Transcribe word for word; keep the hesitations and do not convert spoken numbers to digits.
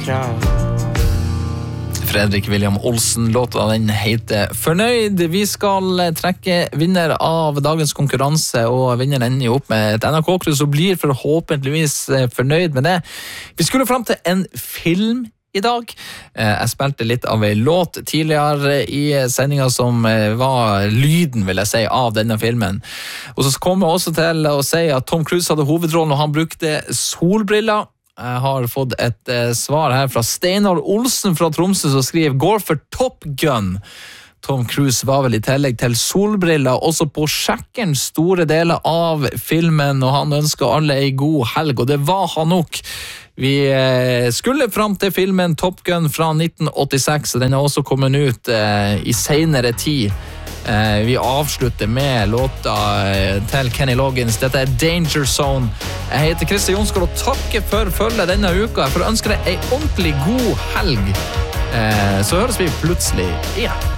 Fredrik William Olsen, låta den heter Fornøyd. Vi skal trekke vinner av dagens konkurranse, og vinneren ender jo opp med et N R K-kryss og blir forhåpentligvis fornøyd med det. Vi skulle frem til en film i dag. Jeg spilte litt av en låt tidligere i sendingen som var lyden, vil jeg si, av denne filmen. Og så kom jeg også til å si at Tom Cruise hadde hovedrollen, og han brukte solbriller. Jeg har fått et eh, svar her fra Steinar Olsen fra Tromsø som skriver går for Top Gun. Tom Cruise var vel i tillegg til solbriller også på sjekkeren store deler av filmen, og han ønsker alle en god helg, og det var han nok. Vi eh, skulle frem til filmen Top Gun fra nitten åttiseks, og den har også kommet ut eh, i senere tid. Eh, vi avslutter med låta eh, til Kenny Loggins. Dette er Danger Zone. Jeg heter Christer Jonsgaard og takker for følget denne uka. Jeg får ønske deg en ordentlig god helg. Eh, så høres vi plutselig igjen.